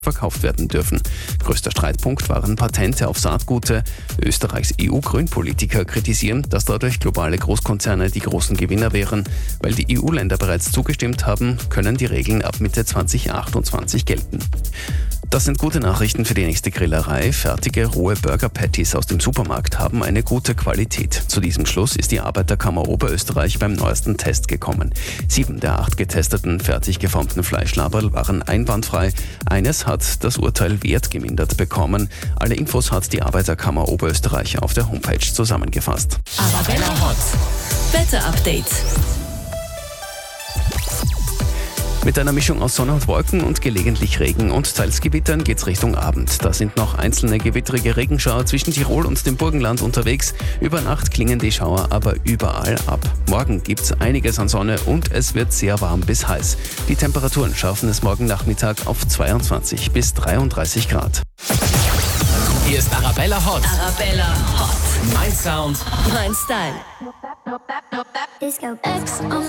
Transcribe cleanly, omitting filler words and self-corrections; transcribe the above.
verkauft werden dürfen. Größter Streitpunkt waren Patente auf Saatgute. Österreichs EU-Grünpolitiker kritisieren, dass dadurch globale Großkonzerne die großen Gewinner wären. Weil die EU-Länder bereits zugestimmt haben, können die Regeln ab Mitte 2028 gelten. Das sind gute Nachrichten für die nächste Grillerei. Fertige, rohe Burger-Patties aus dem Supermarkt haben eine gute Qualität. Zu diesem Schluss ist die Arbeiterkammer Oberösterreich beim neuesten Test gekommen. 7 der 8 getesteten, fertig geformten Fleischlaberl waren einwandfrei. Eines hat das Urteil wertgemindert bekommen. Alle Infos hat die Arbeiterkammer Oberösterreich auf der Homepage zusammengefasst. Arabella Hot. Wetter-Update. Mit einer Mischung aus Sonne und Wolken und gelegentlich Regen und teils Gewittern geht's Richtung Abend. Da sind noch einzelne gewittrige Regenschauer zwischen Tirol und dem Burgenland unterwegs. Über Nacht klingen die Schauer aber überall ab. Morgen gibt's einiges an Sonne und es wird sehr warm bis heiß. Die Temperaturen schaffen es morgen Nachmittag auf 22 bis 33 Grad. Hier ist Arabella Hot. Arabella Hot. Mein Sound. Mein Style. Disco X on